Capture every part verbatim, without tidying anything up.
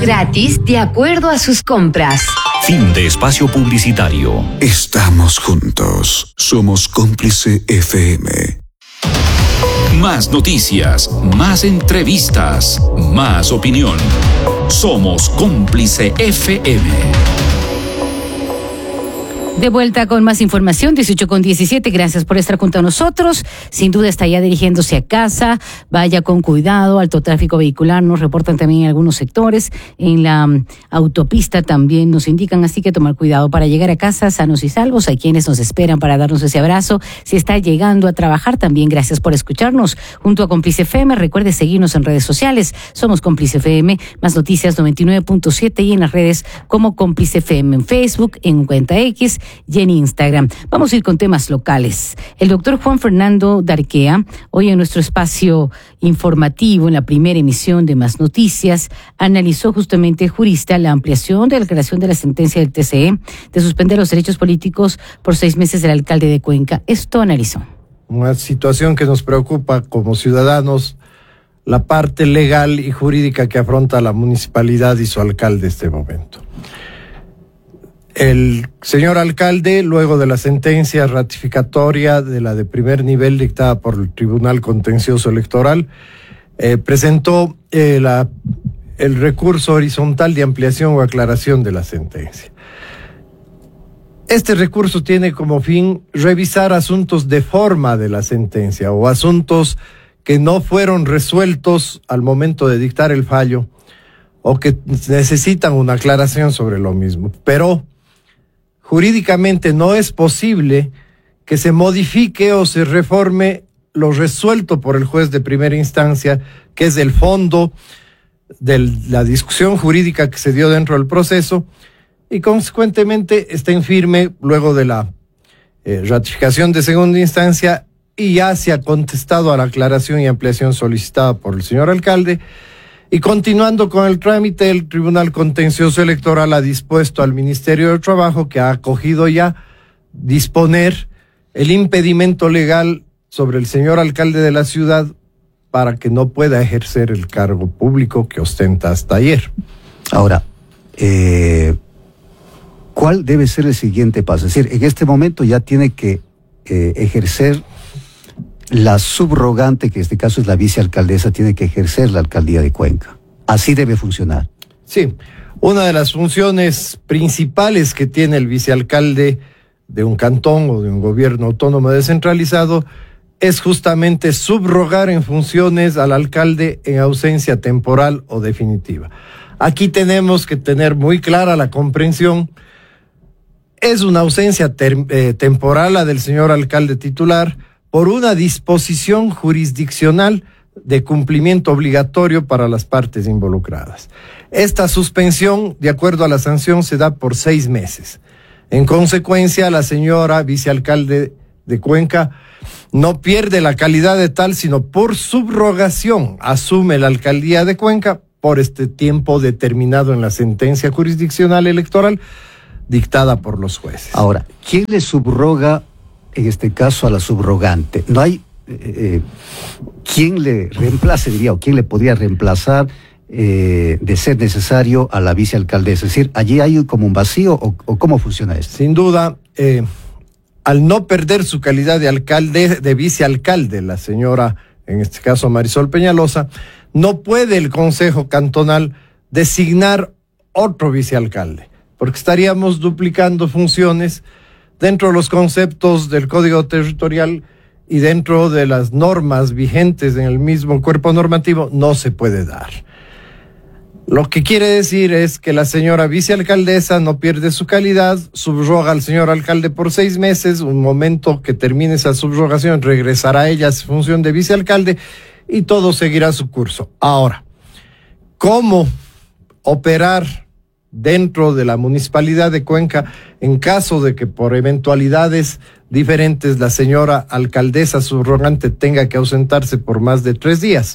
Gratis de acuerdo a sus compras. Fin de espacio publicitario. Estamos juntos. Somos Cómplice F M. Más noticias, más entrevistas, más opinión. Somos Cómplice F M. De vuelta con más información, dieciocho con diecisiete, gracias por estar junto a nosotros. Sin duda está ya dirigiéndose a casa, vaya con cuidado, alto tráfico vehicular, nos reportan también en algunos sectores, en la um, autopista también nos indican, así que tomar cuidado para llegar a casa sanos y salvos. Hay quienes nos esperan para darnos ese abrazo. Si está llegando a trabajar también, gracias por escucharnos junto a Cómplice F M. Recuerde seguirnos en redes sociales, somos Cómplice F M, más noticias noventa y nueve punto siete y en las redes como Cómplice F M, en Facebook, en cuenta X y en Instagram. Vamos a ir con temas locales. El doctor Juan Fernando Darquea, hoy en nuestro espacio informativo, en la primera emisión de Más Noticias, analizó justamente, jurista, la ampliación de la creación de la sentencia del T C E de suspender los derechos políticos por seis meses del alcalde de Cuenca. Esto analizó. Una situación que nos preocupa como ciudadanos, la parte legal y jurídica que afronta la municipalidad y su alcalde en este momento. El señor alcalde, luego de la sentencia ratificatoria de la de primer nivel dictada por el Tribunal Contencioso Electoral, eh, presentó eh, la, el recurso horizontal de ampliación o aclaración de la sentencia. Este recurso tiene como fin revisar asuntos de forma de la sentencia o asuntos que no fueron resueltos al momento de dictar el fallo o que necesitan una aclaración sobre lo mismo, pero jurídicamente no es posible que se modifique o se reforme lo resuelto por el juez de primera instancia, que es el fondo de la discusión jurídica que se dio dentro del proceso, y consecuentemente está en firme luego de la eh, ratificación de segunda instancia y ya se ha contestado a la aclaración y ampliación solicitada por el señor alcalde. Y continuando con el trámite, el Tribunal Contencioso Electoral ha dispuesto al Ministerio de Trabajo, que ha acogido ya disponer el impedimento legal sobre el señor alcalde de la ciudad para que no pueda ejercer el cargo público que ostenta hasta ayer. Ahora, eh, ¿cuál debe ser el siguiente paso? Es decir, en este momento ya tiene que eh, ejercer la subrogante, que en este caso es la vicealcaldesa, tiene que ejercer la alcaldía de Cuenca. Así debe funcionar. Sí, una de las funciones principales que tiene el vicealcalde de un cantón o de un gobierno autónomo descentralizado es justamente subrogar en funciones al alcalde en ausencia temporal o definitiva. Aquí tenemos que tener muy clara la comprensión. Es una ausencia ter- eh, temporal la del señor alcalde titular, por una disposición jurisdiccional de cumplimiento obligatorio para las partes involucradas. Esta suspensión, de acuerdo a la sanción, se da por seis meses. En consecuencia, la señora vicealcalde de Cuenca no pierde la calidad de tal, sino por subrogación asume la alcaldía de Cuenca por este tiempo determinado en la sentencia jurisdiccional electoral dictada por los jueces. Ahora, ¿quién le subroga en este caso a la subrogante? No hay eh, quién le reemplace, diría, o quién le podría reemplazar eh, de ser necesario a la vicealcaldesa. Es decir, allí hay como un vacío, o, o ¿cómo funciona esto? Sin duda, eh, al no perder su calidad de alcalde, de vicealcalde, la señora, en este caso Marisol Peñalosa, no puede el Consejo Cantonal designar otro vicealcalde, porque estaríamos duplicando funciones dentro de los conceptos del Código Territorial y dentro de las normas vigentes en el mismo cuerpo normativo. No se puede dar. Lo que quiere decir es que la señora vicealcaldesa no pierde su calidad, subroga al señor alcalde por seis meses, un momento que termine esa subrogación, regresará ella a su función de vicealcalde y todo seguirá su curso. Ahora, ¿cómo operar dentro de la municipalidad de Cuenca en caso de que por eventualidades diferentes la señora alcaldesa subrogante tenga que ausentarse por más de tres días?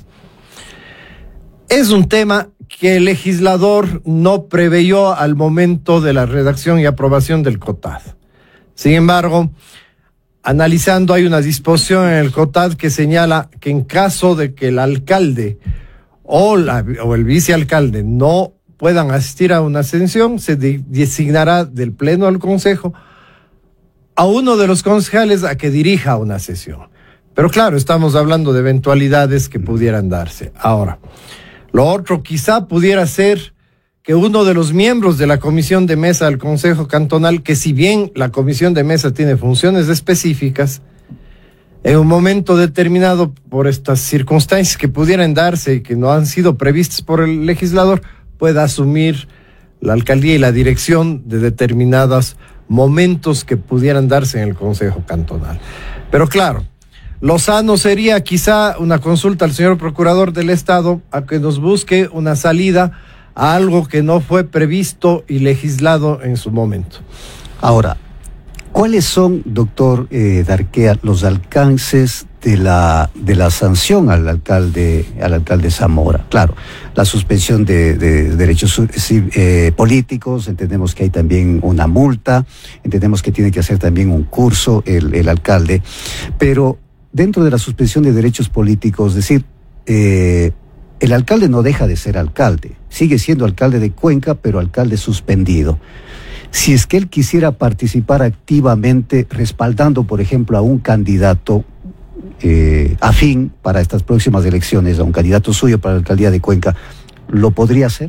Es un tema que el legislador no preveyó al momento de la redacción y aprobación del C O T A D. Sin embargo, analizando, hay una disposición en el C O T A D que señala que en caso de que el alcalde o, la, o el vicealcalde no puedan asistir a una sesión, se de- designará del Pleno al Consejo a uno de los concejales a que dirija una sesión. Pero claro, estamos hablando de eventualidades que pudieran darse. Ahora, lo otro quizá pudiera ser que uno de los miembros de la comisión de mesa del Consejo Cantonal, que si bien la comisión de mesa tiene funciones específicas, en un momento determinado, por estas circunstancias que pudieran darse y que no han sido previstas por el legislador, pueda asumir la alcaldía y la dirección de determinados momentos que pudieran darse en el Consejo Cantonal. Pero claro, lo sano sería quizá una consulta al señor Procurador del Estado a que nos busque una salida a algo que no fue previsto y legislado en su momento. Ahora, ¿cuáles son, doctor eh, Darquea, los alcances de la de la sanción al alcalde al alcalde Zamora? Claro, la suspensión de, de derechos eh, políticos, entendemos que hay también una multa, entendemos que tiene que hacer también un curso el, el alcalde, pero dentro de la suspensión de derechos políticos, es decir, eh, el alcalde no deja de ser alcalde, sigue siendo alcalde de Cuenca, pero alcalde suspendido. Si es que él quisiera participar activamente respaldando, por ejemplo, a un candidato eh, afín para estas próximas elecciones, a un candidato suyo para la alcaldía de Cuenca, ¿lo podría hacer?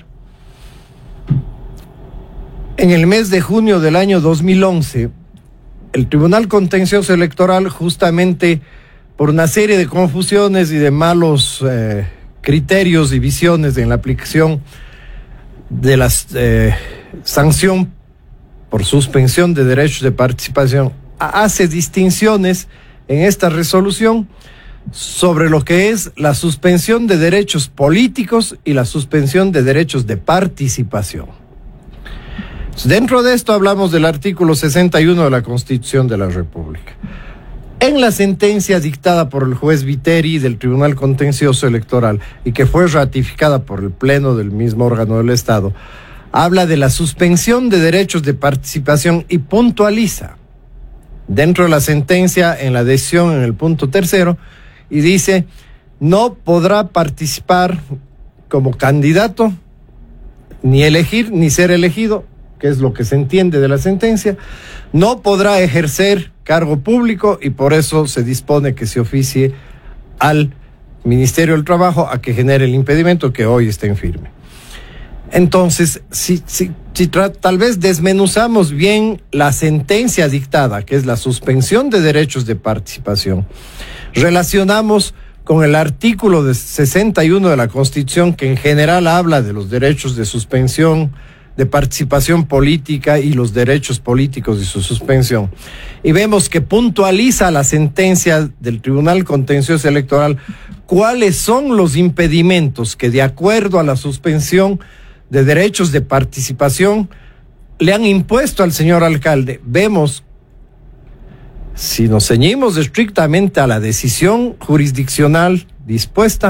En el mes de junio del año dos mil once, el Tribunal Contencioso Electoral, justamente por una serie de confusiones y de malos eh, criterios y visiones en la aplicación de la eh, sanción por suspensión de derechos de participación, hace distinciones en esta resolución sobre lo que es la suspensión de derechos políticos y la suspensión de derechos de participación. Dentro de esto hablamos del artículo sesenta y uno de la Constitución de la República. En la sentencia dictada por el juez Viteri del Tribunal Contencioso Electoral y que fue ratificada por el Pleno del mismo órgano del Estado, habla de la suspensión de derechos de participación y puntualiza dentro de la sentencia en la decisión en el punto tercero y dice: no podrá participar como candidato, ni elegir, ni ser elegido, que es lo que se entiende de la sentencia, no podrá ejercer cargo público y por eso se dispone que se oficie al Ministerio del Trabajo a que genere el impedimento que hoy está en firme. Entonces, si, si, si tal vez desmenuzamos bien la sentencia dictada, que es la suspensión de derechos de participación, relacionamos con el artículo de sesenta y uno de la Constitución, que en general habla de los derechos de suspensión, de participación política y los derechos políticos y su suspensión. Y vemos que puntualiza la sentencia del Tribunal Contencioso Electoral cuáles son los impedimentos que, de acuerdo a la suspensión de derechos de participación, le han impuesto al señor alcalde. Vemos, si nos ceñimos estrictamente a la decisión jurisdiccional dispuesta,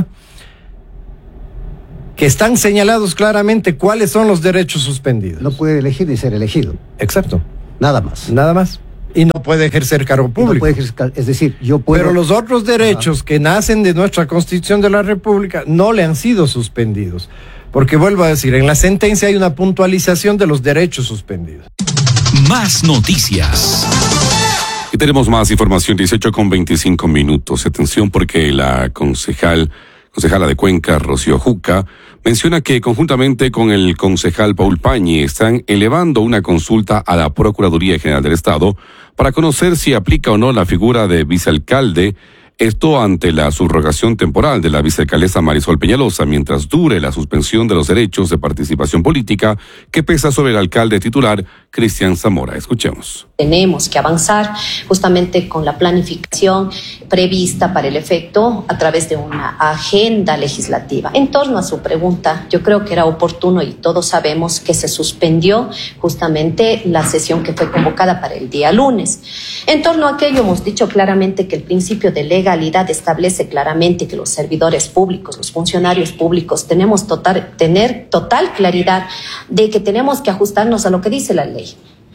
que están señalados claramente cuáles son los derechos suspendidos. No puede elegir ni ser elegido. Exacto. Nada más. Nada más. Y no puede ejercer cargo público. No puede ejercer, es decir, yo puedo... Pero los otros derechos, ajá, que nacen de nuestra Constitución de la República no le han sido suspendidos. Porque vuelvo a decir, en la sentencia hay una puntualización de los derechos suspendidos. Más noticias. Y tenemos más información, dieciocho con veinticinco minutos. Atención, porque la concejal, concejala de Cuenca, Rocío Juca, menciona que conjuntamente con el concejal Paul Pañi están elevando una consulta a la Procuraduría General del Estado para conocer si aplica o no la figura de vicealcalde, esto ante la subrogación temporal de la vicealcaldesa Marisol Peñalosa mientras dure la suspensión de los derechos de participación política que pesa sobre el alcalde titular Cristian Zamora. Escuchemos. Tenemos que avanzar justamente con la planificación prevista para el efecto a través de una agenda legislativa. En torno a su pregunta, yo creo que era oportuno y todos sabemos que se suspendió justamente la sesión que fue convocada para el día lunes. En torno a aquello hemos dicho claramente que el principio de legalidad establece claramente que los servidores públicos, los funcionarios públicos, tenemos total, tener total claridad de que tenemos que ajustarnos a lo que dice la ley.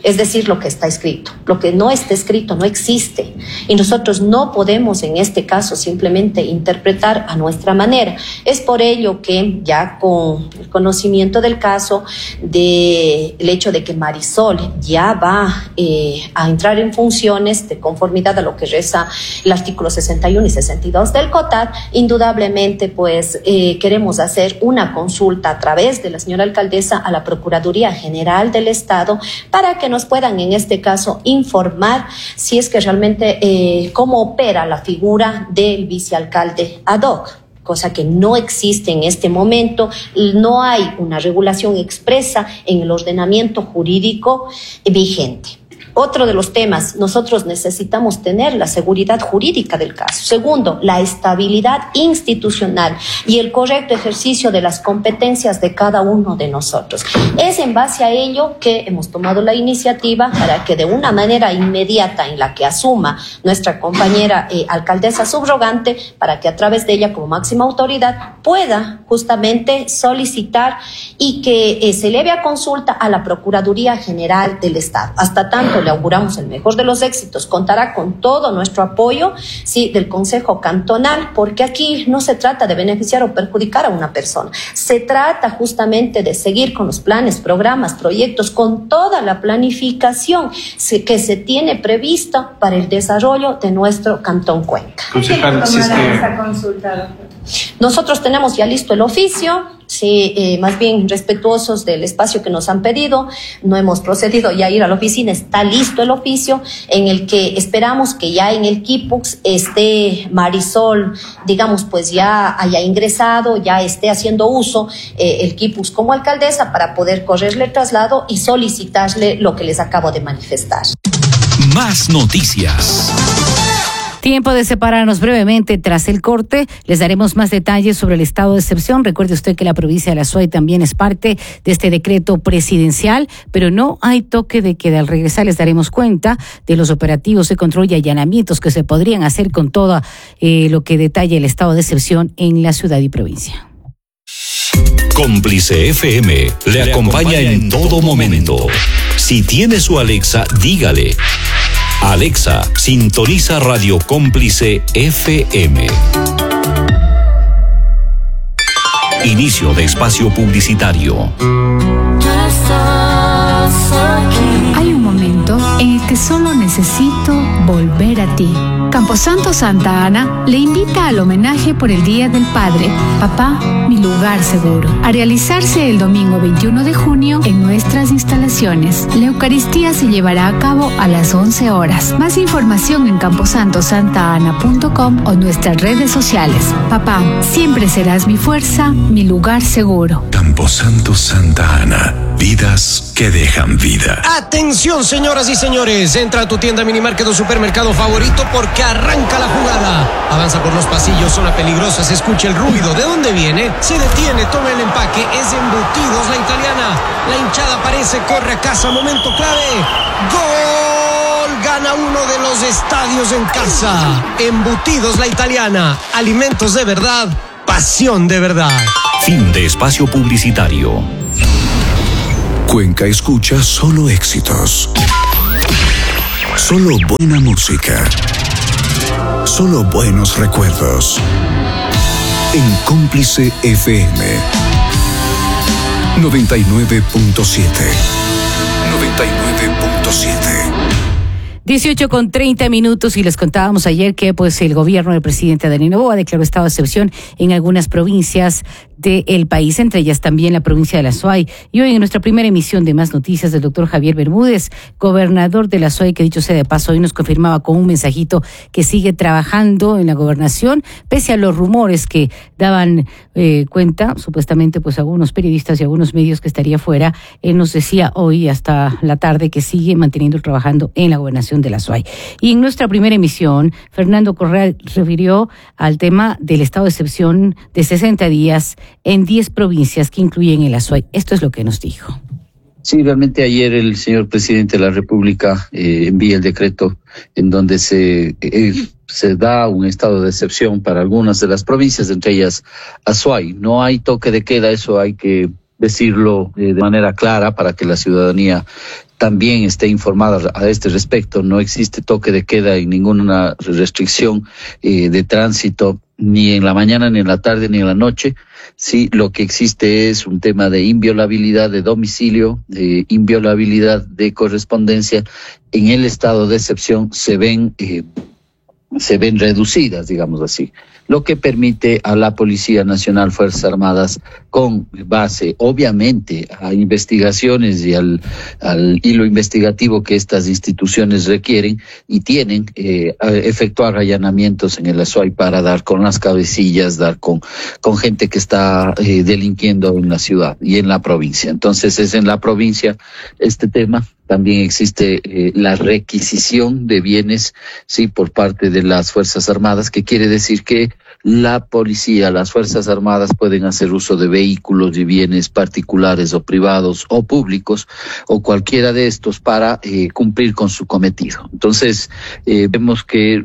es decir, lo que está escrito. Lo que no está escrito no existe. Y nosotros no podemos, en este caso, simplemente interpretar a nuestra manera. Es por ello que, ya con el conocimiento del caso, del hecho de que Marisol ya va eh, a entrar en funciones de conformidad a lo que reza el artículo sesenta y uno y sesenta y dos del COTAD, indudablemente, pues, eh, queremos hacer una consulta a través de la señora alcaldesa a la Procuraduría General del Estado para que nos puedan, en este caso, informar si es que realmente eh, cómo opera la figura del vicealcalde ad hoc, cosa que no existe en este momento. No hay una regulación expresa en el ordenamiento jurídico vigente. Otro de los temas, nosotros necesitamos tener la seguridad jurídica del caso. Segundo, la estabilidad institucional y el correcto ejercicio de las competencias de cada uno de nosotros. Es en base a ello que hemos tomado la iniciativa para que de una manera inmediata en la que asuma nuestra compañera eh, alcaldesa subrogante, para que a través de ella como máxima autoridad pueda justamente solicitar y que eh, se eleve a consulta a la Procuraduría General del Estado. Hasta tanto le auguramos el mejor de los éxitos. Contará con todo nuestro apoyo, sí, del Consejo Cantonal, porque aquí no se trata de beneficiar o perjudicar a una persona. Se trata justamente de seguir con los planes, programas, proyectos, con toda la planificación que se tiene prevista para el desarrollo de nuestro Cantón Cuenca. Concejal, si es que... Nosotros tenemos ya listo el oficio, sí, eh, más bien respetuosos del espacio que nos han pedido. No hemos procedido ya a ir a la oficina, está listo el oficio en el que esperamos que ya en el Quipux esté Marisol, digamos, pues ya haya ingresado, ya esté haciendo uso eh, el Quipux como alcaldesa para poder correrle el traslado y solicitarle lo que les acabo de manifestar. Más noticias. Tiempo de separarnos brevemente. Tras el corte, les daremos más detalles sobre el estado de excepción. Recuerde usted que la provincia de la Suay también es parte de este decreto presidencial, pero no hay toque de queda. Al regresar les daremos cuenta de los operativos de control y allanamientos que se podrían hacer con todo eh, lo que detalla el estado de excepción en la ciudad y provincia. Cómplice F M le acompaña en todo momento. Si tiene su Alexa, dígale: Alexa, sintoniza Radio Cómplice F M. Inicio de espacio publicitario. Hay un momento en el que solo necesito volver a ti. Camposanto Santa Ana le invita al homenaje por el Día del Padre, Papá, mi lugar seguro, a realizarse el domingo veintiuno de junio en nuestras instalaciones. La Eucaristía se llevará a cabo a las once horas. Más información en camposanto santa ana punto com o nuestras redes sociales. Papá, siempre serás mi fuerza, mi lugar seguro. Camposanto Santa Ana, vidas que dejan vida. Atención, señoras y señores, entra a tu tienda Minimarket o supermercado favorito porque arranca la jugada. Avanza por los pasillos, zona peligrosa, se escucha el ruido. ¿De dónde viene? Se detiene, toma el empaque, es Embutidos La Italiana. La hinchada aparece, corre a casa, momento clave. ¡Gol! Gana uno de los estadios en casa. Embutidos La Italiana, alimentos de verdad, pasión de verdad. Fin de espacio publicitario. Cuenca escucha solo éxitos. Solo buena música. Solo buenos recuerdos. En Cómplice F M noventa y nueve punto siete. noventa y nueve punto siete. dieciocho con treinta minutos y les contábamos ayer que pues el gobierno del presidente Daniel Noboa declaró estado de excepción en algunas provincias del país, entre ellas también la provincia de la Suay. Y hoy en nuestra primera emisión de Más Noticias del doctor Javier Bermúdez, gobernador de la Suay, que dicho sea de paso, hoy nos confirmaba con un mensajito que sigue trabajando en la gobernación, pese a los rumores que daban eh, cuenta, supuestamente, pues algunos periodistas y algunos medios que estaría fuera. Él nos decía hoy hasta la tarde que sigue manteniendo trabajando en la gobernación de la Suay. Y en nuestra primera emisión, Fernando Correa refirió al tema del estado de excepción de sesenta días en diez provincias que incluyen el Azuay. Esto es lo que nos dijo. Sí, realmente ayer el señor presidente de la República eh, envía el decreto en donde se, eh, se da un estado de excepción para algunas de las provincias, entre ellas Azuay. No hay toque de queda, eso hay que decirlo eh, de manera clara para que la ciudadanía también esté informada a este respecto. No existe toque de queda y ninguna restricción eh, de tránsito, ni en la mañana, ni en la tarde, ni en la noche. Sí, lo que existe es un tema de inviolabilidad de domicilio, de inviolabilidad de correspondencia. En el estado de excepción se ven, eh, se ven reducidas, digamos así, lo que permite a la Policía Nacional, Fuerzas Armadas, con base, obviamente, a investigaciones y al, al hilo investigativo que estas instituciones requieren y tienen, eh, a efectuar allanamientos en el Azuay para dar con las cabecillas, dar con, con gente que está eh, delinquiendo en la ciudad y en la provincia. Entonces, es en la provincia este tema. También existe eh, la requisición de bienes, sí, por parte de las Fuerzas Armadas, que quiere decir que la policía, las Fuerzas Armadas pueden hacer uso de vehículos y bienes particulares o privados o públicos o cualquiera de estos para eh, cumplir con su cometido. Entonces, eh, vemos que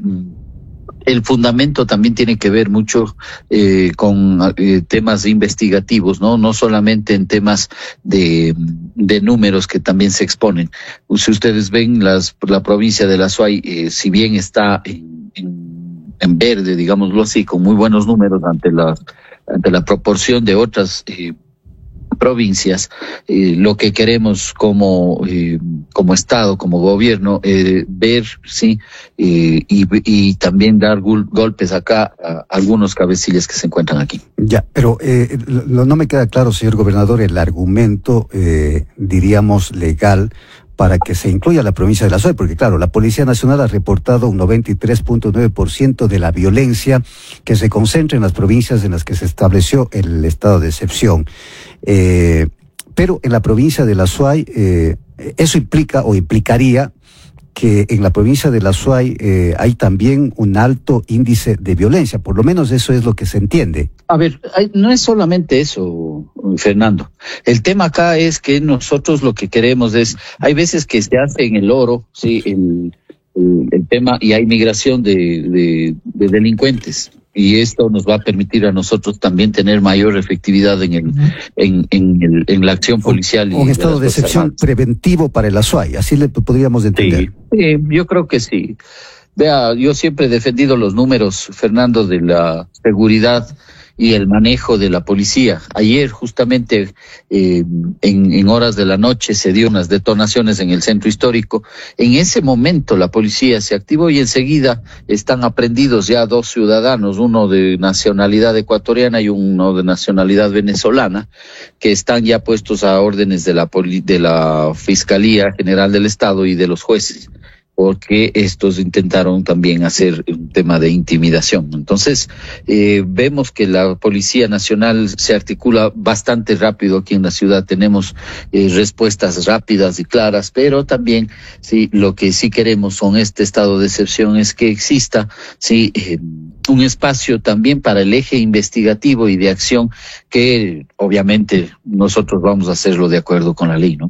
el fundamento también tiene que ver mucho eh, con eh, temas investigativos, ¿no? No solamente en temas de, de números que también se exponen. Si ustedes ven, las, la provincia de la Azuay, eh, si bien está en, en, en verde, digámoslo así, con muy buenos números ante la, ante la proporción de otras eh, provincias, eh, lo que queremos como eh, como Estado, como gobierno, eh, ver, sí, eh, y, y también dar gol, golpes acá a algunos cabecillas que se encuentran aquí. Ya, pero eh, lo, no me queda claro, señor gobernador, el argumento, eh, diríamos, legal para que se incluya la provincia de la Azuay, porque claro, la Policía Nacional ha reportado un noventa y tres punto nueve por ciento de la violencia que se concentra en las provincias en las que se estableció el estado de excepción. Eh, pero en la provincia de la Azuay, eh, eso implica o implicaría que en la provincia de la Azuay eh, hay también un alto índice de violencia, por lo menos eso es lo que se entiende. A ver, hay, no es solamente eso, Fernando. El tema acá es que nosotros lo que queremos es, hay veces que se hace en el oro, sí, el, el, el tema, y hay migración de, de, de delincuentes. Y esto nos va a permitir a nosotros también tener mayor efectividad en el, en, en, el, en la acción policial. Un, un estado de excepción preventivo para el Azuay, así le podríamos entender. Sí, sí, yo creo que sí. Vea, yo siempre he defendido los números, Fernando, de la seguridad y el manejo de la policía. Ayer, justamente, eh, en, en horas de la noche, se dio unas detonaciones en el centro histórico. En ese momento, la policía se activó y enseguida están aprendidos ya dos ciudadanos, uno de nacionalidad ecuatoriana y uno de nacionalidad venezolana, que están ya puestos a órdenes de la, poli- de la Fiscalía General del Estado y de los jueces, porque estos intentaron también hacer un tema de intimidación. Entonces, eh, vemos que la Policía Nacional se articula bastante rápido aquí en la ciudad. Tenemos eh, respuestas rápidas y claras, pero también, sí, lo que sí queremos con este estado de excepción es que exista, sí, eh, un espacio también para el eje investigativo y de acción, que obviamente nosotros vamos a hacerlo de acuerdo con la ley, ¿no?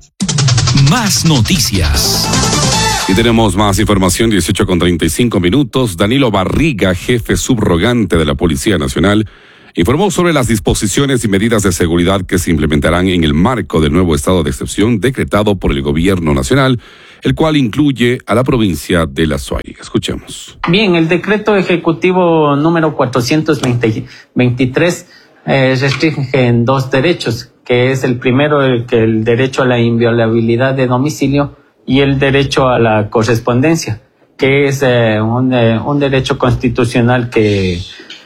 Más noticias. Y tenemos más información, dieciocho con treinta y cinco minutos. Danilo Barriga, jefe subrogante de la Policía Nacional, informó sobre las disposiciones y medidas de seguridad que se implementarán en el marco del nuevo estado de excepción decretado por el gobierno nacional, el cual incluye a la provincia de la Azuay. Escuchemos. Bien, el decreto ejecutivo número cuatrocientos veintitrés eh, restringe en dos derechos, que es el primero, el, que el derecho a la inviolabilidad de domicilio, y el derecho a la correspondencia, que es eh, un, eh, un derecho constitucional que,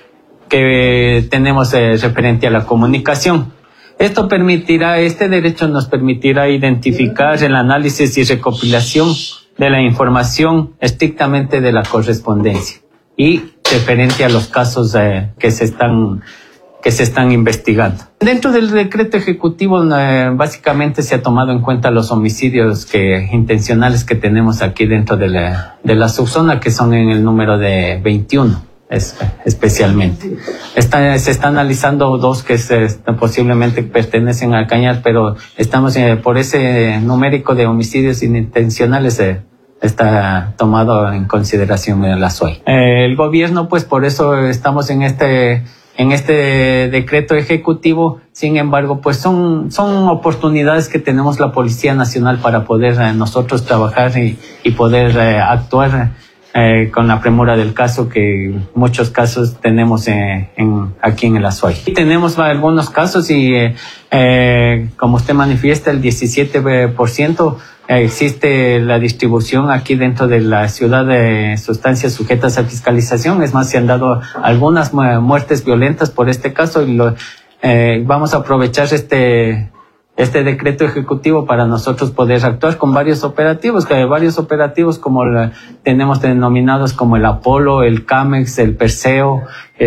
que tenemos eh, referente a la comunicación. Esto permitirá, este derecho nos permitirá identificar el análisis y recopilación de la información estrictamente de la correspondencia y referente a los casos eh, que se están que se están investigando. Dentro del decreto ejecutivo, eh, básicamente se ha tomado en cuenta los homicidios que, intencionales que tenemos aquí dentro de la, de la subzona, que son en el número de veintiuno, es, especialmente. Está, se está analizando dos que se, posiblemente pertenecen al Cañar, pero estamos eh, por ese numérico de homicidios intencionales, eh, está tomado en consideración en la Azuay. Eh, el gobierno, pues por eso estamos en este en este decreto ejecutivo. Sin embargo, pues son, son oportunidades que tenemos la Policía Nacional para poder eh, nosotros trabajar y, y poder eh, actuar eh, con la premura del caso, que muchos casos tenemos eh, en, aquí en el Azuay. Y tenemos algunos casos y eh, eh, como usted manifiesta, el diecisiete por ciento eh, existe la distribución aquí dentro de la ciudad de sustancias sujetas a fiscalización. Es más, se han dado algunas muertes violentas por este caso y lo Eh, vamos a aprovechar este este decreto ejecutivo para nosotros poder actuar con varios operativos, que hay varios operativos como la, tenemos denominados como el Apolo, el Camex, el Perseo,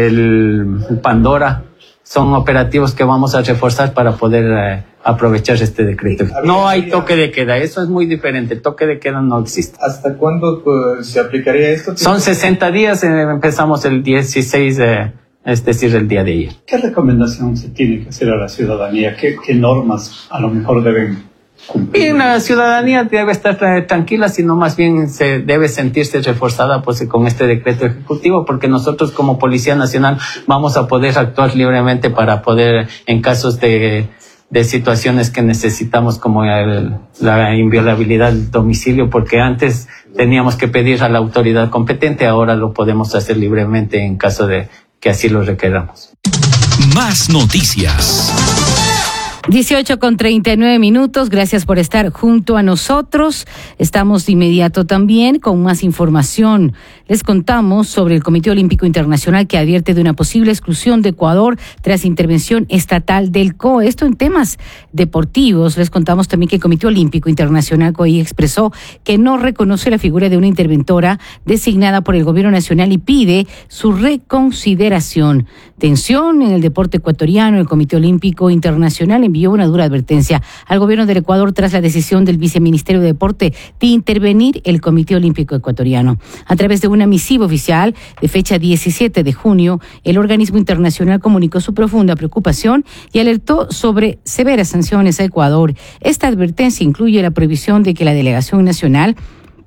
el Pandora. Son operativos que vamos a reforzar para poder eh, aprovechar este decreto. No hay toque de queda, eso es muy diferente. El toque de queda no existe. ¿Hasta cuándo pues, se aplicaría esto? Son sesenta días, eh, empezamos el dieciséis de... es decir, el día de ayer. ¿Qué recomendación se tiene que hacer a la ciudadanía? ¿Qué, qué normas a lo mejor deben cumplir? Y la ciudadanía debe estar eh, tranquila, sino más bien se debe sentirse reforzada pues, con este decreto ejecutivo, porque nosotros como Policía Nacional vamos a poder actuar libremente para poder, en casos de, de situaciones que necesitamos, como el, la inviolabilidad del domicilio, porque antes teníamos que pedir a la autoridad competente, ahora lo podemos hacer libremente en caso de que así lo requeramos. Más noticias. dieciocho con treinta y nueve minutos, gracias por estar junto a nosotros. Estamos de inmediato también con más información. Les contamos sobre el Comité Olímpico Internacional que advierte de una posible exclusión de Ecuador tras intervención estatal del C O E. Esto en temas deportivos. Les contamos también que el Comité Olímpico Internacional C O I expresó que no reconoce la figura de una interventora designada por el Gobierno Nacional y pide su reconsideración. Tensión en el deporte ecuatoriano. El Comité Olímpico Internacional envió una dura advertencia al gobierno del Ecuador tras la decisión del Viceministerio de Deporte de intervenir el Comité Olímpico Ecuatoriano. A través de una misiva oficial de fecha diecisiete de junio, el organismo internacional comunicó su profunda preocupación y alertó sobre severas sanciones a Ecuador. Esta advertencia incluye la prohibición de que la delegación nacional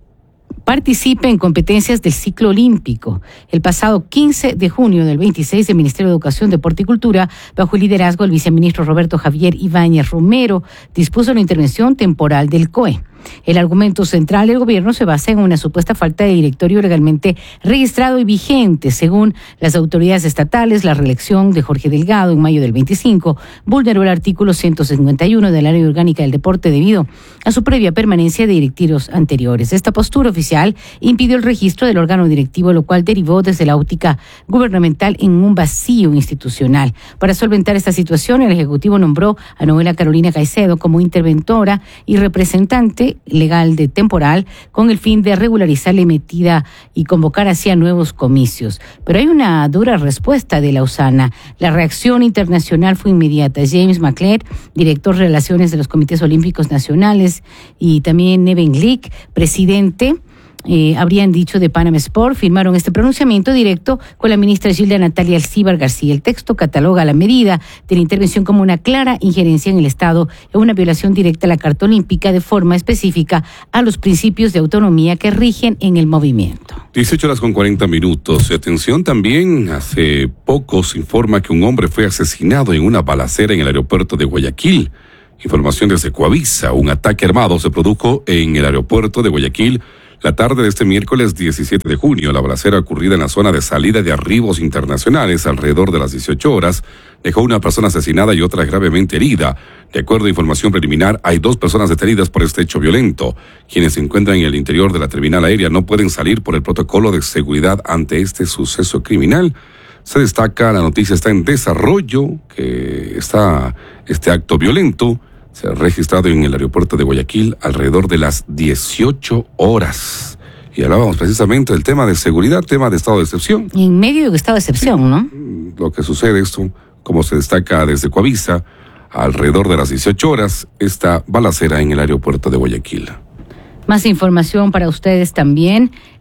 participe en competencias del ciclo olímpico. El pasado quince de junio del veintiséis, el Ministerio de Educación, Deporte y Cultura, bajo el liderazgo del viceministro Roberto Javier Ibáñez Romero, dispuso una intervención temporal del C O E. El argumento central del gobierno se basa en una supuesta falta de directorio legalmente registrado y vigente. Según las autoridades estatales, la reelección de Jorge Delgado en mayo del veinticinco vulneró el artículo ciento cincuenta y uno de la Ley Orgánica del Deporte debido a su previa permanencia de directivos anteriores. Esta postura oficial impidió el registro del órgano directivo, lo cual derivó desde la óptica gubernamental en un vacío institucional. Para solventar esta situación, el Ejecutivo nombró a Noela Carolina Caicedo como interventora y representante legal de temporal con el fin de regularizar la emitida y convocar hacia nuevos comicios. Pero hay una dura respuesta de la USANA. La reacción internacional fue inmediata. James McClure, director de Relaciones de los Comités Olímpicos Nacionales, y también Neven Glick, presidente, Eh, habrían dicho de Panama Sport, firmaron este pronunciamiento directo con la ministra Gilda Natalia Alcíbar García. El texto cataloga la medida de la intervención como una clara injerencia en el Estado y una violación directa a la Carta Olímpica de forma específica a los principios de autonomía que rigen en el movimiento. dieciocho horas con cuarenta minutos. Atención también, hace poco se informa que un hombre fue asesinado en una balacera en el aeropuerto de Guayaquil. Información desde Coavisa. Un ataque armado se produjo en el aeropuerto de Guayaquil la tarde de este miércoles diecisiete de junio. La balacera ocurrida en la zona de salida de arribos internacionales alrededor de las dieciocho horas dejó una persona asesinada y otra gravemente herida. De acuerdo a información preliminar, hay dos personas detenidas por este hecho violento. Quienes se encuentran en el interior de la terminal aérea no pueden salir por el protocolo de seguridad ante este suceso criminal. Se destaca, la noticia está en desarrollo, que está este acto violento se ha registrado en el aeropuerto de Guayaquil alrededor de las dieciocho horas. Y hablábamos precisamente del tema de seguridad, tema de estado de excepción. Y en medio de estado de excepción, ¿no? Lo que sucede esto, como se destaca desde Coavisa, alrededor de las dieciocho horas, esta balacera en el aeropuerto de Guayaquil. Más información para ustedes también.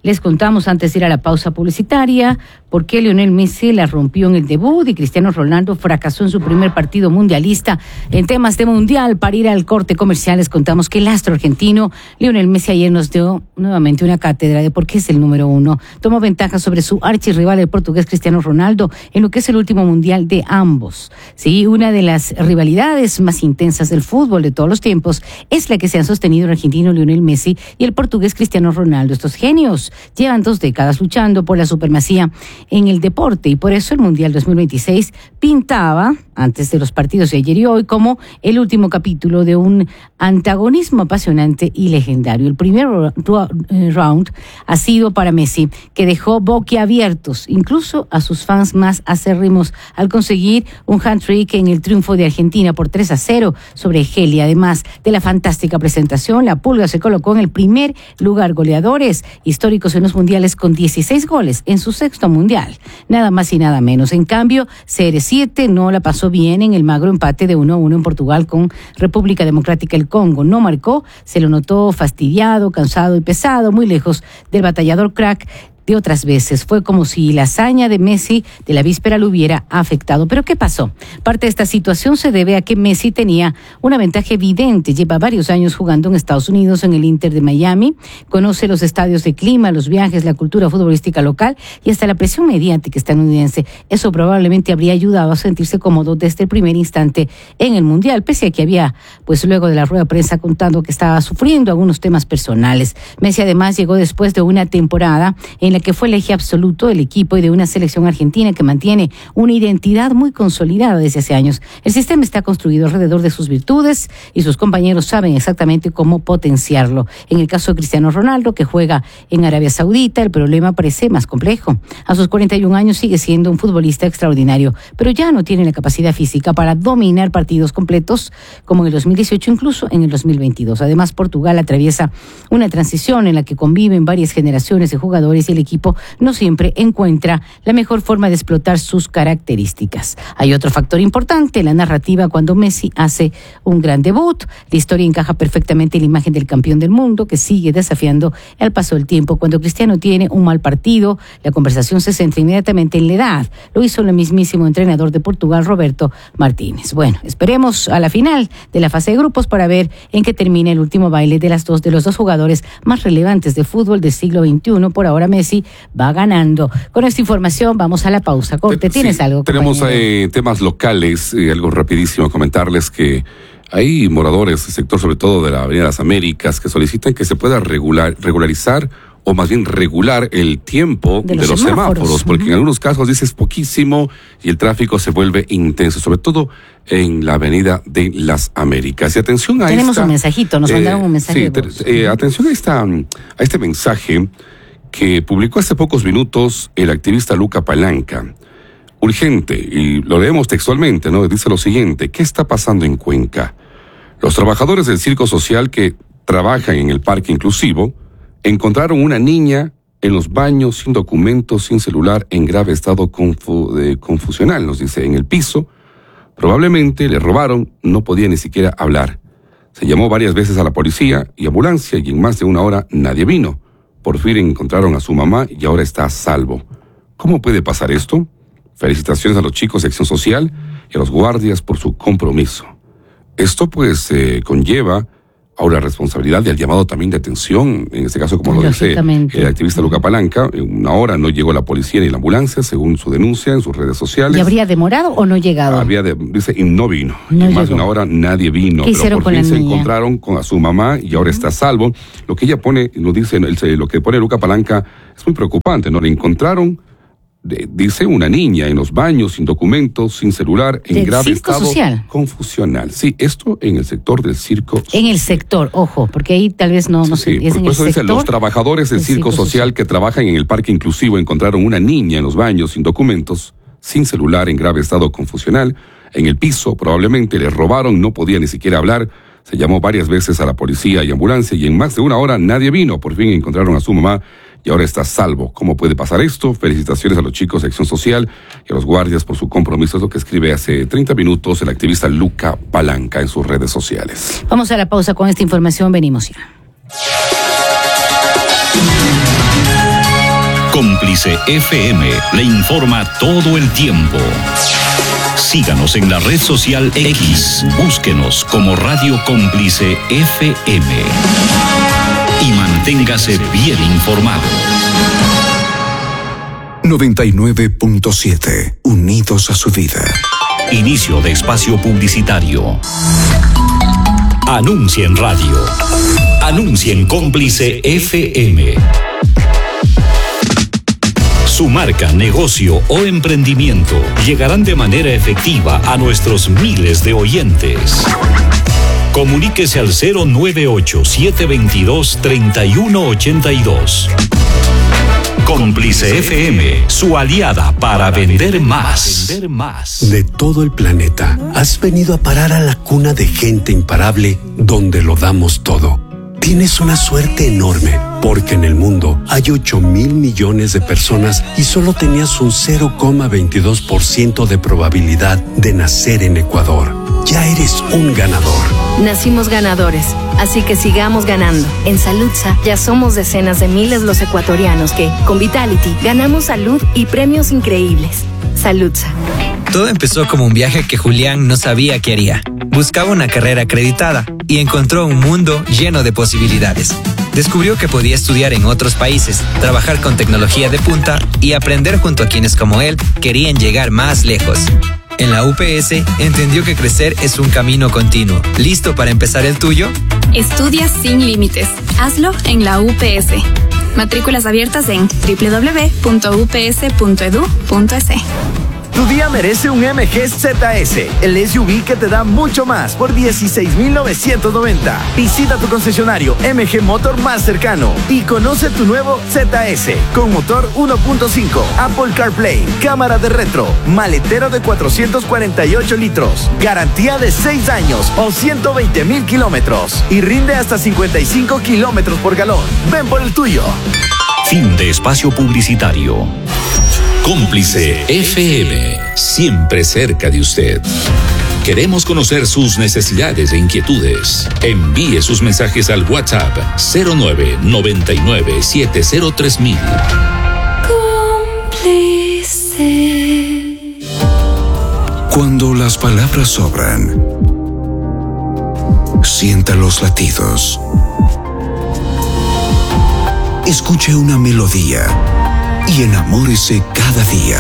Les contamos antes de ir a la pausa publicitaria por qué Lionel Messi la rompió en el debut y Cristiano Ronaldo fracasó en su primer partido mundialista. En temas de mundial, para ir al corte comercial, les contamos que el astro argentino Lionel Messi ayer nos dio nuevamente una cátedra de por qué es el número uno. Tomó ventaja sobre su archirrival, el portugués Cristiano Ronaldo, en lo que es el último mundial de ambos. Sí, una de las rivalidades más intensas del fútbol de todos los tiempos es la que se han sostenido el argentino Lionel Messi y el portugués Cristiano Ronaldo. Estos genios llevan dos décadas luchando por la supremacía en el deporte y por eso el Mundial dos mil veintiséis pintaba, antes de los partidos de ayer y hoy, como el último capítulo de un antagonismo apasionante y legendario. El primer round ha sido para Messi, que dejó boquiabiertos incluso a sus fans más acérrimos al conseguir un hat-trick en el triunfo de Argentina por tres a cero sobre Argelia. Además de la fantástica presentación, la Pulga se colocó en el primer lugar goleadores históricos en los mundiales con dieciséis goles en su sexto mundial. Nada más y nada menos. En cambio, C R siete no la pasó bien en el magro empate de uno a uno en Portugal con República Democrática del Congo. No marcó, se lo notó fastidiado, cansado y pesado, muy lejos del batallador crack de otras veces. Fue como si la hazaña de Messi de la víspera lo hubiera afectado. ¿Pero qué pasó? Parte de esta situación se debe a que Messi tenía una ventaja evidente. Lleva varios años jugando en Estados Unidos, en el Inter de Miami. Conoce los estadios de clima, los viajes, la cultura futbolística local y hasta la presión mediática estadounidense. Eso probablemente habría ayudado a sentirse cómodo desde el primer instante en el Mundial, pese a que había, pues luego de la rueda de prensa, contando que estaba sufriendo algunos temas personales. Messi además llegó después de una temporada en la que fue el eje absoluto del equipo y de una selección argentina que mantiene una identidad muy consolidada desde hace años. El sistema está construido alrededor de sus virtudes y sus compañeros saben exactamente cómo potenciarlo. En el caso de Cristiano Ronaldo, que juega en Arabia Saudita, el problema parece más complejo. A sus cuarenta y un años sigue siendo un futbolista extraordinario, pero ya no tiene la capacidad física para dominar partidos completos como en el dos mil dieciocho, incluso en el dos mil veintidós. Además, Portugal atraviesa una transición en la que conviven varias generaciones de jugadores y el equipo no siempre encuentra la mejor forma de explotar sus características. Hay otro factor importante, la narrativa cuando Messi hace un gran debut. La historia encaja perfectamente en la imagen del campeón del mundo que sigue desafiando al paso del tiempo. Cuando Cristiano tiene un mal partido, la conversación se centra inmediatamente en la edad. Lo hizo el mismísimo entrenador de Portugal, Roberto Martínez. Bueno, esperemos a la final de la fase de grupos para ver en qué termina el último baile de las dos de los dos jugadores más relevantes de fútbol del siglo veintiuno. Por ahora Messi va ganando. Con esta información vamos a la pausa. Corte, ¿tienes sí, algo, tenemos eh, temas locales, eh, algo rapidísimo, comentarles que hay moradores del sector, sobre todo de la Avenida Las Américas, que solicitan que se pueda regular, regularizar o más bien regular el tiempo de, de los, los semáforos, semáforos porque uh-huh. en algunos casos dices poquísimo y el tráfico se vuelve intenso, sobre todo en la Avenida de Las Américas. Y atención a Tenemos esta, un mensajito, nos mandaron eh, un mensaje. Sí, te, eh, atención a, esta, a este mensaje que publicó hace pocos minutos el activista Luca Palanca. Urgente, y lo leemos textualmente, ¿no? Dice lo siguiente: ¿qué está pasando en Cuenca? Los trabajadores del circo social que trabajan en el parque inclusivo encontraron una niña en los baños sin documentos, sin celular, en grave estado confu- de confusional, nos dice, en el piso. Probablemente le robaron, no podía ni siquiera hablar. Se llamó varias veces a la policía y ambulancia y en más de una hora nadie vino. Por fin encontraron a su mamá y ahora está a salvo. ¿Cómo puede pasar esto? Felicitaciones a los chicos de Acción Social y a los guardias por su compromiso. Esto pues eh, conlleva a una responsabilidad y al llamado también de atención, en este caso como lo dice el activista Luca Palanca. En una hora no llegó la policía ni la ambulancia, según su denuncia en sus redes sociales. ¿Y habría demorado o no llegado? Había de, dice, y no vino. No en más llegó. de una hora nadie vino. ¿Qué pero por fin se niña? encontraron con a su mamá y ahora uh-huh. está a salvo. Lo que ella pone, nos dice, lo que pone Luca Palanca es muy preocupante, ¿no? Le encontraron, de, dice, una niña en los baños, sin documentos, sin celular, en ¿Del grave circo estado social? Confusional. Sí, esto en el sector del circo. En el sector, ojo, porque ahí tal vez no, no sí, sé, es en por el eso dice, sector. los trabajadores del circo, circo social, social que trabajan en el parque inclusivo encontraron una niña en los baños sin documentos, sin celular, en grave estado confusional, en el piso. Probablemente le robaron, no podía ni siquiera hablar. Se llamó varias veces a la policía y ambulancia y en más de una hora nadie vino. Por fin encontraron a su mamá y ahora está a salvo. ¿Cómo puede pasar esto? Felicitaciones a los chicos de Acción Social y a los guardias por su compromiso. Es lo que escribe hace treinta minutos el activista Luca Palanca en sus redes sociales. Vamos a la pausa con esta información, venimos ya. Cómplice F M le informa todo el tiempo. Síganos en la red social X. Búsquenos como Radio Cómplice F M. Y manténgase bien informado. noventa y nueve punto siete. Unidos a su vida. Inicio de espacio publicitario. Anuncia en radio. Anuncia en Cómplice F M. Su marca, negocio o emprendimiento llegarán de manera efectiva a nuestros miles de oyentes. Comuníquese al cero nueve ocho, siete dos dos, tres uno ocho dos. Cómplice F M, su aliada para vender más. De todo el planeta, has venido a parar a la cuna de gente imparable donde lo damos todo. Tienes una suerte enorme, porque en el mundo hay ocho mil millones de personas y solo tenías un cero coma veintidós por ciento de probabilidad de nacer en Ecuador. Ya eres un ganador. Nacimos ganadores, así que sigamos ganando. En Saludsa ya somos decenas de miles los ecuatorianos que, con Vitality, ganamos salud y premios increíbles. Saludsa. Todo empezó como un viaje que Julián no sabía qué haría. Buscaba una carrera acreditada y encontró un mundo lleno de posibilidades. Descubrió que podía estudiar en otros países, trabajar con tecnología de punta y aprender junto a quienes como él querían llegar más lejos. En la U P S entendió que crecer es un camino continuo. ¿Listo para empezar el tuyo? Estudia sin límites. Hazlo en la U P S. Matrículas abiertas en doble u doble u doble u punto u p s punto e d u punto e s. Tu día merece un M G Z S, el S U V que te da mucho más por dieciséis mil novecientos noventa. Visita tu concesionario M G Motor más cercano y conoce tu nuevo Z S con motor uno punto cinco, Apple CarPlay, cámara de retro, maletero de cuatrocientos cuarenta y ocho litros, garantía de seis años o ciento veinte mil kilómetros y rinde hasta cincuenta y cinco kilómetros por galón. Ven por el tuyo. Fin de espacio publicitario. Cómplice F M, siempre cerca de usted. Queremos conocer sus necesidades e inquietudes. Envíe sus mensajes al WhatsApp cero nueve, noventa y nueve, setenta tres mil. Cómplice. Cuando las palabras sobran, sienta los latidos. Escuche una melodía y enamórese cada día.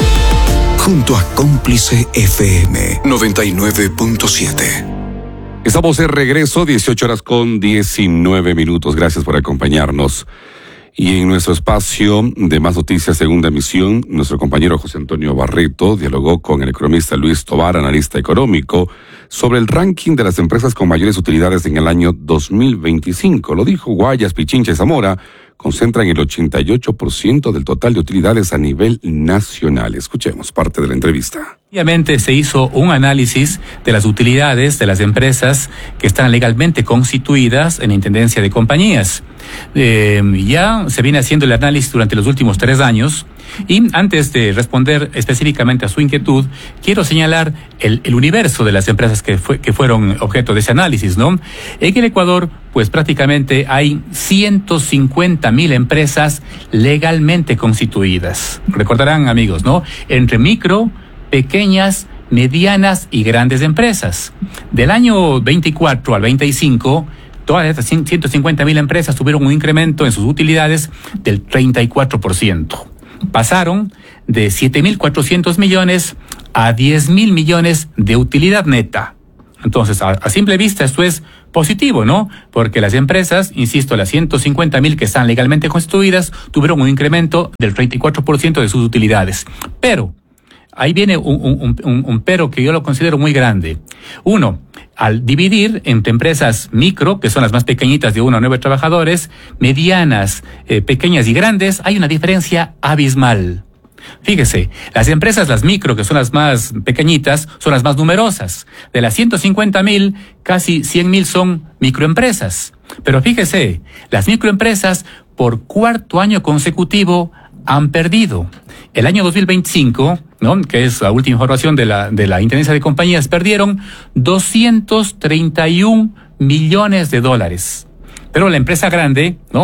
Junto a Cómplice F M noventa y nueve punto siete. Estamos de regreso, dieciocho horas con diecinueve minutos. Gracias por acompañarnos. Y en nuestro espacio de Más Noticias, segunda emisión, nuestro compañero José Antonio Barreto dialogó con el economista Luis Tovar, analista económico, sobre el ranking de las empresas con mayores utilidades en el año dos mil veinticinco. Lo dijo Guayas, Pichincha y Zamora concentran el ochenta y ocho por ciento del total de utilidades a nivel nacional. Escuchemos parte de la entrevista. Obviamente se hizo un análisis de las utilidades de las empresas que están legalmente constituidas en la Intendencia de Compañías. Eh, ya se viene haciendo el análisis durante los últimos tres años. Y antes de responder específicamente a su inquietud, quiero señalar el, el universo de las empresas que, fue, que fueron objeto de ese análisis, ¿no? En el Ecuador, pues prácticamente hay ciento cincuenta mil empresas legalmente constituidas. Recordarán, amigos, ¿no? Entre micro, pequeñas, medianas y grandes empresas. Del año veinticuatro al veinticinco, todas estas ciento cincuenta mil empresas tuvieron un incremento en sus utilidades del treinta y cuatro por ciento. Pasaron de siete mil cuatrocientos millones a diez mil millones de utilidad neta. Entonces, a, a simple vista, esto es positivo, ¿no? Porque las empresas, insisto, las ciento cincuenta mil que están legalmente constituidas, tuvieron un incremento del treinta y cuatro por ciento de sus utilidades. Pero ahí viene un, un, un, un pero que yo lo considero muy grande. Uno, al dividir entre empresas micro, que son las más pequeñitas de uno a nueve trabajadores, medianas, eh, pequeñas y grandes, hay una diferencia abismal. Fíjese, las empresas, las micro, que son las más pequeñitas, son las más numerosas. De las ciento cincuenta mil, casi cien mil son microempresas. Pero fíjese, las microempresas por cuarto año consecutivo han perdido. El año dos mil veinticinco, ¿no?, que es la última información de la, de la Intendencia de Compañías, perdieron doscientos treinta y un millones de dólares. Pero la empresa grande, ¿no?,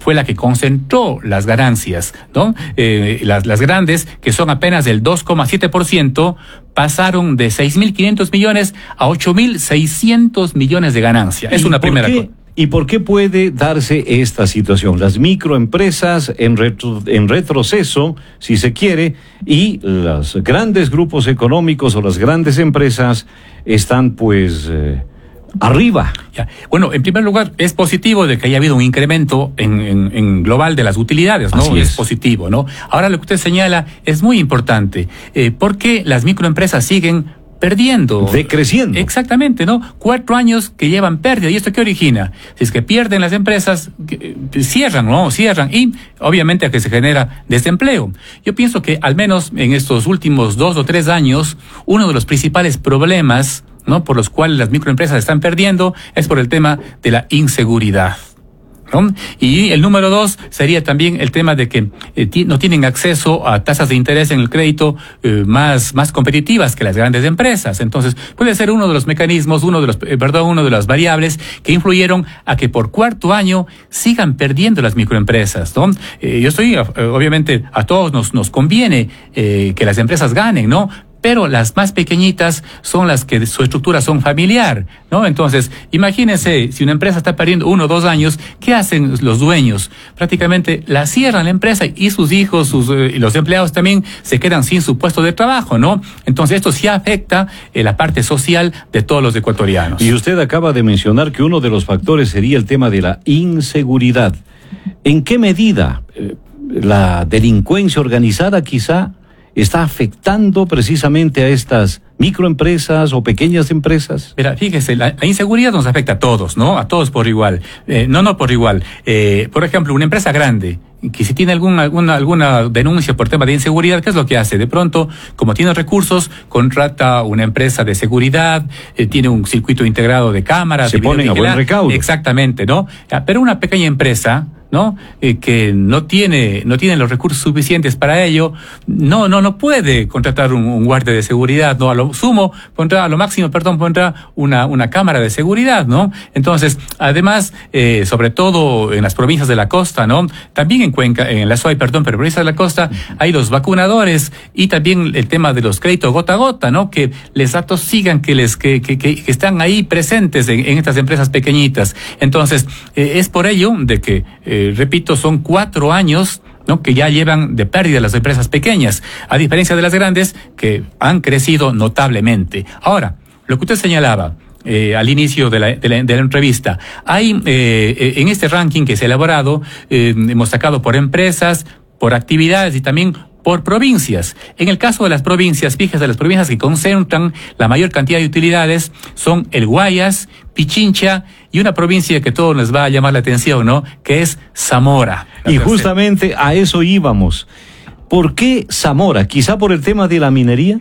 fue la que concentró las ganancias, ¿no? Eh, las, las grandes, que son apenas del dos coma siete por ciento, pasaron de seis mil quinientos millones a ocho mil seiscientos millones de ganancia. Es una primera cosa. ¿Y por qué puede darse esta situación? Las microempresas en, retro, en retroceso, si se quiere, y los grandes grupos económicos o las grandes empresas están pues eh, arriba. Ya. Bueno, en primer lugar, es positivo de que haya habido un incremento en, en, en global de las utilidades, ¿no? Así es. Es positivo, ¿no? Ahora lo que usted señala es muy importante. Eh, ¿Por qué las microempresas siguen perdiendo? Decreciendo. Exactamente, ¿no? Cuatro años que llevan pérdida. ¿Y esto qué origina? Si es que pierden las empresas, eh, cierran, ¿no? Cierran. Y obviamente a que se genera desempleo. Yo pienso que al menos en estos últimos dos o tres años, uno de los principales problemas, ¿no?, por los cuales las microempresas están perdiendo es por el tema de la inseguridad, ¿no? Y el número dos sería también el tema de que eh, ti, no tienen acceso a tasas de interés en el crédito eh, más, más competitivas que las grandes empresas. Entonces, puede ser uno de los mecanismos, uno de los, eh, perdón, uno de las variables que influyeron a que por cuarto año sigan perdiendo las microempresas, ¿no? Eh, yo estoy, eh, obviamente, a todos nos, nos conviene eh, que las empresas ganen, ¿no? Pero las más pequeñitas son las que su estructura son familiar, ¿no? Entonces, imagínense, si una empresa está perdiendo uno o dos años, ¿qué hacen los dueños? Prácticamente la cierran la empresa y sus hijos, sus, eh, y los empleados también se quedan sin su puesto de trabajo, ¿no? Entonces, esto sí afecta eh, la parte social de todos los ecuatorianos. Y usted acaba de mencionar que uno de los factores sería el tema de la inseguridad. ¿En qué medida eh, la delincuencia organizada quizá está afectando precisamente a estas microempresas o pequeñas empresas? Mira, fíjese, la, la inseguridad nos afecta a todos, ¿no? A todos por igual. Eh, no, no por igual. Eh, por ejemplo, una empresa grande, que si tiene algún, alguna, alguna denuncia por tema de inseguridad, ¿qué es lo que hace? De pronto, como tiene recursos, contrata una empresa de seguridad, eh, tiene un circuito integrado de cámaras. Se de ponen a buen recaudo. Exactamente, ¿no? Pero una pequeña empresa, ¿no? Eh, que no tiene, no tiene los recursos suficientes para ello, no, no, no puede contratar un, un guardia de seguridad, ¿no? A lo sumo, pondrá, a lo máximo, perdón, pondrá una, una cámara de seguridad, ¿no? Entonces, además, eh, sobre todo en las provincias de la costa, ¿no? También en Cuenca, en la S O A I, perdón, pero en provincias de la costa, hay los vacunadores y también el tema de los créditos gota a gota, ¿no? Que les atosigan, que les, que, que, que, que están ahí presentes en, en estas empresas pequeñitas. Entonces, eh, es por ello de que, eh, Eh, repito, son cuatro años, ¿no?, que ya llevan de pérdida las empresas pequeñas, a diferencia de las grandes que han crecido notablemente. Ahora, lo que usted señalaba eh, al inicio de la, de la, de la entrevista, hay eh, en este ranking que se ha elaborado, eh, hemos sacado por empresas, por actividades y también por provincias. En el caso de las provincias, fíjese, las provincias que concentran la mayor cantidad de utilidades son el Guayas, Pichincha y una provincia que todos les va a llamar la atención, ¿no?, que es Zamora. Y justamente a eso íbamos. ¿Por qué Zamora? ¿Quizá por el tema de la minería?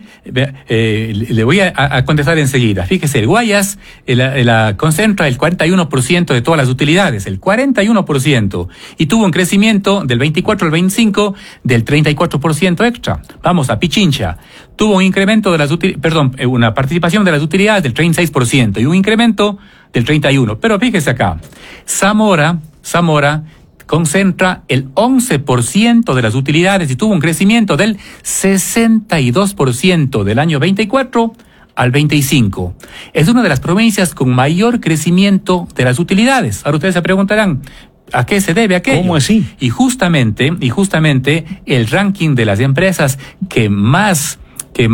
Eh, le voy a, a contestar enseguida. Fíjese, el Guayas eh, la, la concentra el cuarenta y uno por ciento de todas las utilidades, el cuarenta y uno por ciento, y tuvo un crecimiento del veinticuatro al veinticinco del treinta y cuatro por ciento extra. Vamos a Pichincha. Tuvo un incremento de las utilidades, perdón, una participación de las utilidades del treinta y seis por ciento y un incremento del treinta y uno por ciento. Pero fíjese acá, Zamora, Zamora, concentra el once por ciento de las utilidades y tuvo un crecimiento del sesenta y dos por ciento del año veinticuatro al veinticinco. Es una de las provincias con mayor crecimiento de las utilidades. Ahora ustedes se preguntarán, ¿a qué se debe aquello? ¿Cómo así? Y justamente, y justamente el ranking de las empresas que más que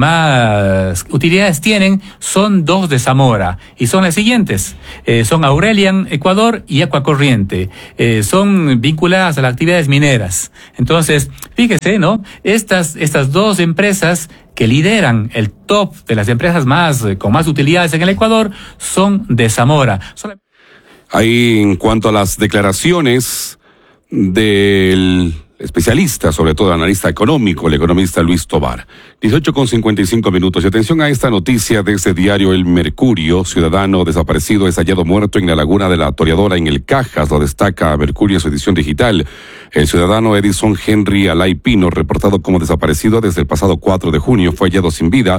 más utilidades tienen son dos de Zamora y son las siguientes, eh, son Aurelian Ecuador y Ecuacorriente, eh, son vinculadas a las actividades mineras. Entonces, fíjese, ¿no? Estas, estas dos empresas que lideran el top de las empresas más, eh, con más utilidades en el Ecuador son de Zamora. Solo... Ahí, en cuanto a las declaraciones del especialista, sobre todo analista económico, el economista Luis Tovar. dieciocho con cincuenta y cinco minutos. Y atención a esta noticia de este diario El Mercurio. Ciudadano desaparecido es hallado muerto en la laguna de la Toreadora en el Cajas. Lo destaca Mercurio en su edición digital. El ciudadano Edison Henry Alay Pino, reportado como desaparecido desde el pasado cuatro de junio, fue hallado sin vida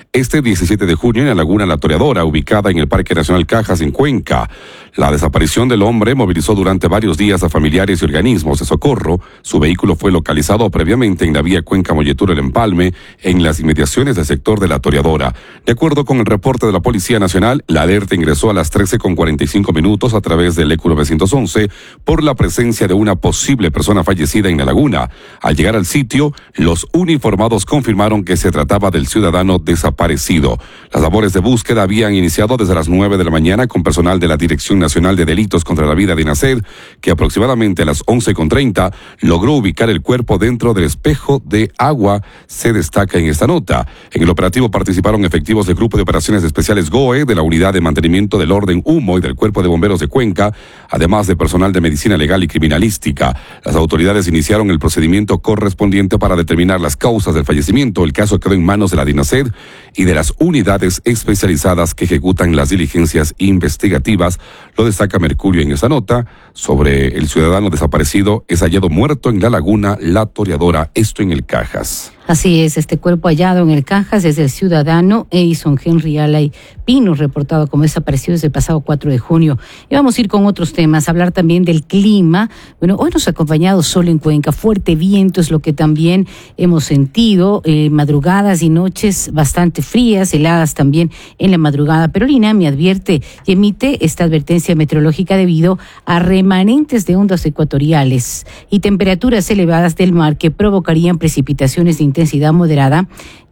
este diecisiete de junio en la laguna La Toreadora, ubicada en el Parque Nacional Cajas, en Cuenca. La desaparición del hombre movilizó durante varios días a familiares y organismos de socorro. Su vehículo fue localizado previamente en la vía Cuenca-Molleturo El Empalme, en las inmediaciones del sector de La Toreadora. De acuerdo con el reporte de la Policía Nacional, la alerta ingresó a las trece con cuarenta y cinco minutos a través del E C U nueve once por la presencia de una posible persona fallecida en la laguna. Al llegar al sitio, los uniformados confirmaron que se trataba del ciudadano desaparecido. Las labores de búsqueda habían iniciado desde las nueve de la mañana con personal de la Dirección Nacional de Delitos contra la Vida de INASED, que aproximadamente a las once con treinta logró ubicar el cuerpo dentro del espejo de agua, se destaca en esta nota. En el operativo participaron efectivos del Grupo de Operaciones Especiales G O E, de la Unidad de Mantenimiento del Orden Humo y del Cuerpo de Bomberos de Cuenca, además de personal de Medicina Legal y Criminalística. Las autoridades iniciaron el procedimiento correspondiente para determinar las causas del fallecimiento. El caso quedó en manos de la DINASED y de las unidades especializadas que ejecutan las diligencias investigativas. Lo destaca Mercurio en esta nota. Sobre el ciudadano desaparecido, es hallado muerto en la laguna La Toreadora, esto en el Cajas. Así es, este cuerpo hallado en el Cajas es del ciudadano Edison Henry Alay Pino, reportado como desaparecido desde el pasado cuatro de junio. Y vamos a ir con otros temas, hablar también del clima. Bueno, hoy nos ha acompañado sol en Cuenca, fuerte viento es lo que también hemos sentido, eh, madrugadas y noches bastante frías, heladas también en la madrugada, pero el INAMI advierte y emite esta advertencia meteorológica debido a remanentes de ondas ecuatoriales y temperaturas elevadas del mar que provocarían precipitaciones de intensidad moderada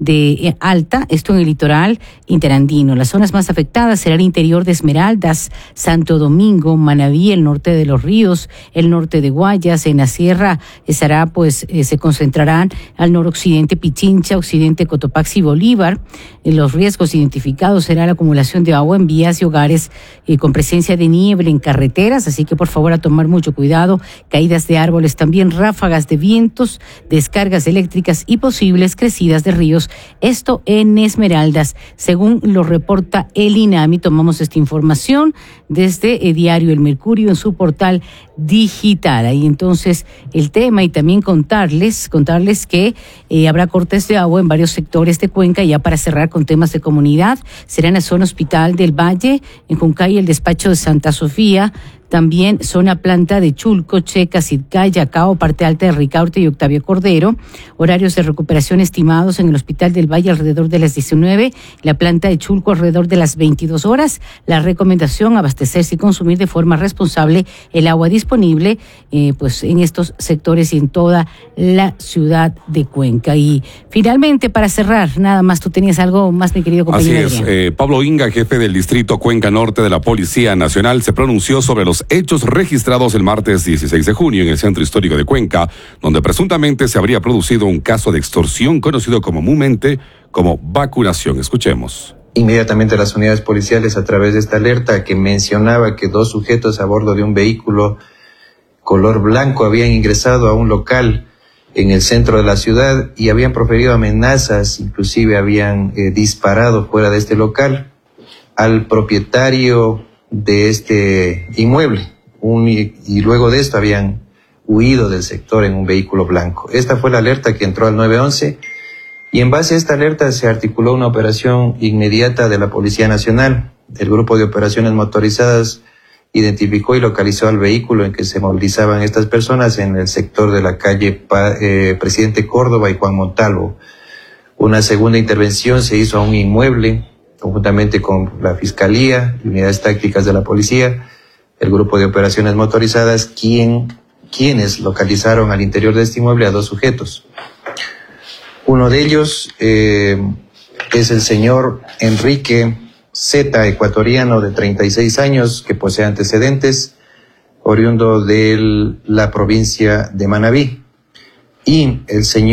de alta, esto en el litoral interandino. Las zonas más afectadas serán el interior de Esmeraldas, Santo Domingo, Manabí, el norte de Los Ríos, el norte de Guayas. En la sierra estará, pues, eh, se concentrarán al noroccidente Pichincha, occidente Cotopaxi y Bolívar. En los riesgos identificados será la acumulación de agua en vías y hogares eh, con presencia de niebla en carreteras, así que por favor a tomar mucho cuidado, caídas de árboles también, ráfagas de vientos, descargas eléctricas y posibles crecidas de ríos, esto en Esmeraldas, según lo reporta el INAMI. Tomamos esta información desde el diario El Mercurio en su portal digital. Ahí entonces el tema, y también contarles, contarles que eh, habrá cortes de agua en varios sectores de Cuenca. Ya para cerrar con temas de comunidad, será en la zona Hospital del Valle, en Juncay, el despacho de Santa Sofía, también zona planta de Chulco, Checa, Sidcay, Yacao, parte alta de Ricaurte y Octavio Cordero. Horarios de recuperación estimados en el Hospital del Valle alrededor de las diecinueve, la planta de Chulco alrededor de las veintidós horas. La recomendación, abastecerse y consumir de forma responsable el agua disponible eh, pues en estos sectores y en toda la ciudad de Cuenca. Y finalmente, para cerrar, nada más, tú tenías algo más, mi querido compañero. Así es, eh, Pablo Inga, jefe del distrito Cuenca Norte de la Policía Nacional, se pronunció sobre los hechos registrados el martes dieciséis de junio en el centro histórico de Cuenca, donde presuntamente se habría producido un caso de extorsión conocido comúnmente como vacunación. Escuchemos. Inmediatamente las unidades policiales, a través de esta alerta que mencionaba que dos sujetos a bordo de un vehículo color blanco habían ingresado a un local en el centro de la ciudad y habían proferido amenazas, inclusive habían eh, disparado fuera de este local al propietario de este inmueble, un, y luego de esto habían huido del sector en un vehículo blanco. Esta fue la alerta que entró al nueve once y en base a esta alerta se articuló una operación inmediata de la Policía Nacional. El grupo de operaciones motorizadas identificó y localizó al vehículo en que se movilizaban estas personas en el sector de la calle pa, eh, Presidente Córdoba y Juan Montalvo. Una segunda intervención se hizo a un inmueble conjuntamente con la Fiscalía y unidades tácticas de la policía, el grupo de operaciones motorizadas, quien, quienes localizaron al interior de este inmueble a dos sujetos. Uno de ellos eh, es el señor Enrique Z, ecuatoriano de treinta y seis años, que posee antecedentes, oriundo de la provincia de Manabí, y el señor